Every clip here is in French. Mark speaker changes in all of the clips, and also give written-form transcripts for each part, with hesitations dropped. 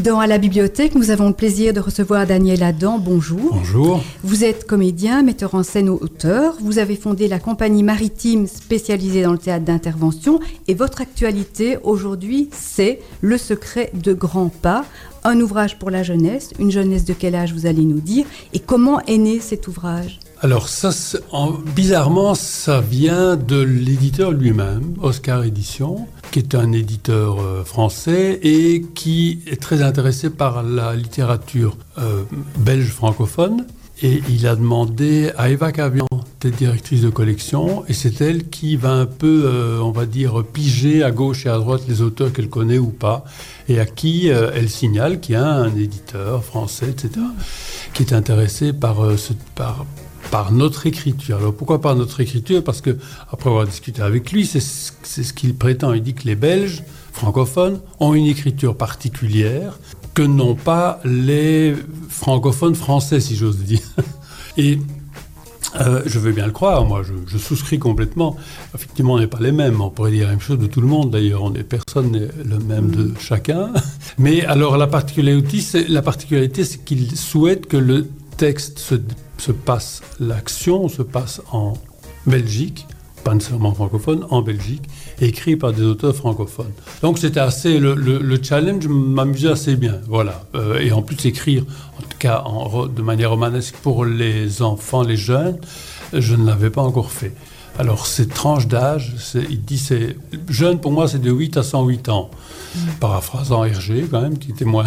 Speaker 1: Dans À la bibliothèque, nous avons le plaisir de recevoir Daniel Adam. Bonjour.
Speaker 2: Bonjour.
Speaker 1: Vous êtes comédien, metteur en scène, auteur. Vous avez fondé la compagnie maritime spécialisée dans le théâtre d'intervention. Et votre actualité aujourd'hui, c'est Le secret de Grand Pas, un ouvrage pour la jeunesse. Une jeunesse de quel âge, vous allez nous dire? Et comment est né cet ouvrage?
Speaker 2: Alors ça, bizarrement, ça vient de l'éditeur lui-même, Oscar Éditions, qui est un éditeur français et qui est très intéressé par la littérature belge francophone. Et il a demandé à Eva Cavian, tête directrice de collection, et c'est elle qui va un peu, on va dire, piger à gauche et à droite les auteurs qu'elle connaît ou pas, et à qui elle signale qu'il y a un éditeur français, etc., qui est intéressé par notre écriture. Alors pourquoi par notre écriture? Parce que, après avoir discuté avec lui, c'est ce qu'il prétend. Il dit que les Belges francophones ont une écriture particulière que n'ont pas les francophones français, si j'ose dire. Et je veux bien le croire, moi, je souscris complètement. Effectivement, on n'est pas les mêmes. On pourrait dire la même chose de tout le monde, d'ailleurs. Personne n'est le même de chacun. Mais alors, la particularité, c'est qu'il souhaite que le texte se passe, l'action se passe en Belgique, pas nécessairement francophone, en Belgique, écrit par des auteurs francophones. Donc c'était assez, le challenge m'amusait assez bien, voilà. Et en plus écrire, en tout cas de manière romanesque pour les enfants, les jeunes, je ne l'avais pas encore fait. Alors cette tranche d'âge, il dit c'est jeune pour moi c'est de 8 à 108 ans, paraphrasant Hergé quand même, qui était moins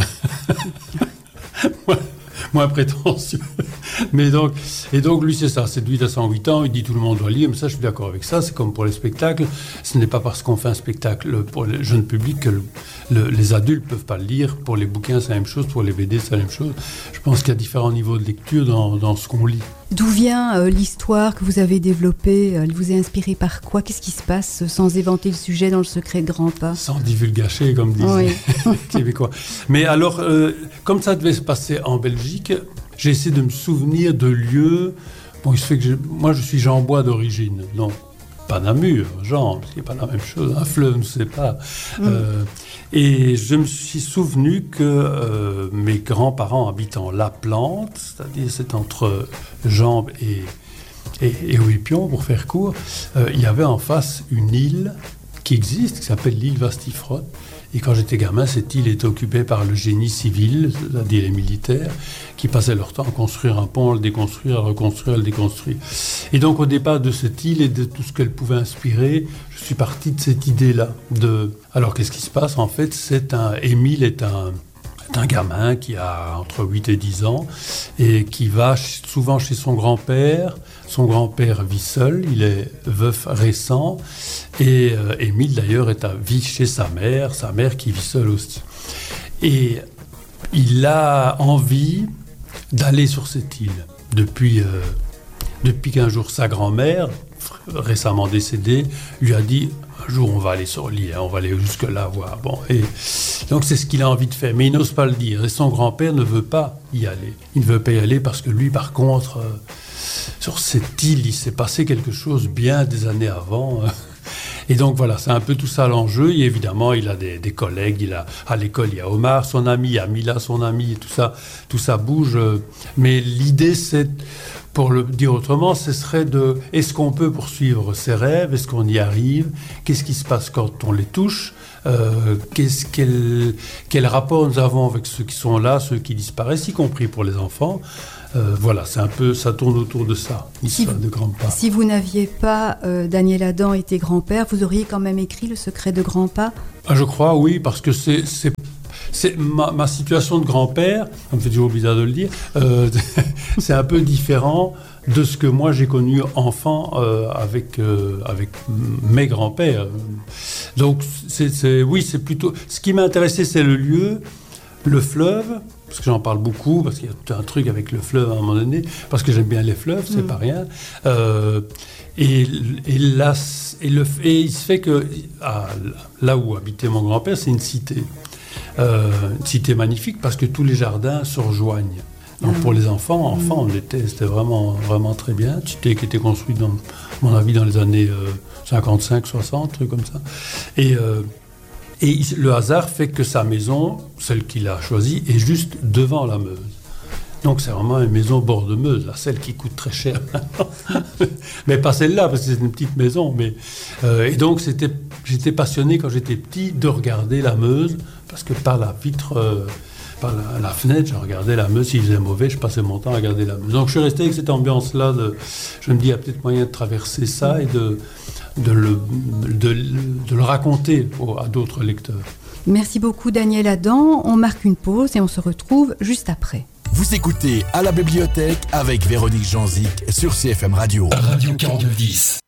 Speaker 2: prétentieux. Mais donc lui c'est ça, c'est de 8 à 108 ans, il dit tout le monde doit lire, mais ça je suis d'accord avec ça, c'est comme pour les spectacles, ce n'est pas parce qu'on fait un spectacle pour le jeune public que les adultes ne peuvent pas le lire, pour les bouquins c'est la même chose, pour les BD c'est la même chose. Je pense qu'il y a différents niveaux de lecture dans ce qu'on lit.
Speaker 1: D'où vient l'histoire que vous avez développée? Elle vous est inspirée par quoi? Qu'est-ce qui se passe, sans éventer le sujet, dans Le secret de Grand Pas?
Speaker 2: Sans divulgacher, comme disaient les Québécois. Mais alors, comme ça devait se passer en Belgique, j'ai essayé de me souvenir de lieux. Bon, il se fait que moi, je suis Jean-Bois d'origine, donc pas Namur, Jean, ce n'est pas la même chose. Un fleuve ne sait pas. Et je me suis souvenu que mes grands-parents habitent en La Plante, c'est-à-dire c'est entre Jambes et Ouipion, pour faire court. Il y avait en face une île qui existe, qui s'appelle l'île Vastifrott. Et quand j'étais gamin, cette île était occupée par le génie civil, c'est-à-dire les militaires, qui passaient leur temps à construire un pont, à le déconstruire, à le reconstruire, à le déconstruire. Et donc au départ de cette île et de tout ce qu'elle pouvait inspirer, je suis parti de cette idée-là. Alors qu'est-ce qui se passe? En fait, Émile est un gamin qui a entre 8 et 10 ans et qui va souvent chez son grand-père. Son grand-père vit seul, il est veuf récent. Et Émile, d'ailleurs, vit chez sa mère qui vit seule aussi. Et il a envie d'aller sur cette île. Depuis qu'un jour, sa grand-mère, récemment décédée, lui a dit « Un jour, on va aller sur l'île, on va aller jusque-là voir. » Bon, et donc, c'est ce qu'il a envie de faire. Mais il n'ose pas le dire. Et son grand-père ne veut pas y aller. Il ne veut pas y aller parce que lui, par contre, sur cette île, il s'est passé quelque chose bien des années avant. Et donc voilà, c'est un peu tout ça l'enjeu. Et évidemment, il a des collègues. À l'école, il y a Omar, son ami, il y a Mila, son ami. Tout ça bouge. Mais l'idée, c'est, pour le dire autrement, ce serait est-ce qu'on peut poursuivre ses rêves? Est-ce qu'on y arrive? Qu'est-ce qui se passe quand on les touche? Quel rapport nous avons avec ceux qui sont là, ceux qui disparaissent, y compris pour les enfants? Voilà, c'est un peu, ça tourne autour de ça, l'histoire de Grand Pas.
Speaker 1: Si vous n'aviez pas, Daniel Adam, été grand-père, vous auriez quand même écrit Le secret de Grand Pas?
Speaker 2: Je crois, oui, parce que c'est ma situation de grand-père, ça me fait toujours bizarre de le dire, c'est un peu différent de ce que moi j'ai connu enfant avec mes grands-pères. Donc, oui, c'est plutôt... Ce qui m'a intéressé, c'est le lieu, le fleuve, parce que j'en parle beaucoup, parce qu'il y a tout un truc avec le fleuve à un moment donné, parce que j'aime bien les fleuves, c'est pas rien. Et il se fait que là où habitait mon grand-père, c'est une cité magnifique, parce que tous les jardins se rejoignent. Donc pour les enfants, c'était vraiment, vraiment très bien. Cité qui était construite, à mon avis, dans les années 55, 60, trucs comme ça. Et le hasard fait que sa maison, celle qu'il a choisie, est juste devant la Meuse. Donc c'est vraiment une maison au bord de Meuse, là, celle qui coûte très cher maintenant. Mais pas celle-là, parce que c'est une petite maison. Et donc j'étais passionné quand j'étais petit de regarder la Meuse, parce que par la vitre, par la fenêtre, je regardais la Meuse. S'il faisait mauvais, je passais mon temps à regarder la Meuse. Donc je suis resté avec cette ambiance-là. Je me dis, il y a peut-être moyen de traverser ça et de le raconter à d'autres lecteurs.
Speaker 1: Merci beaucoup Daniel Adam. On marque une pause et on se retrouve juste après.
Speaker 3: Vous écoutez À la bibliothèque avec Véronique Janzik sur CFM Radio.
Speaker 4: Radio 4210.